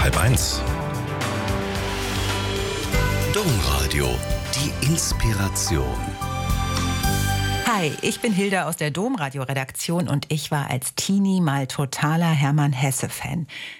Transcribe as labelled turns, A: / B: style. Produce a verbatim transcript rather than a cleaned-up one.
A: halb eins. Domradio, die Inspiration.
B: Hi, ich bin Hilda aus der Domradio-Redaktion und ich war als Teenie mal totaler Hermann Hesse-Fan.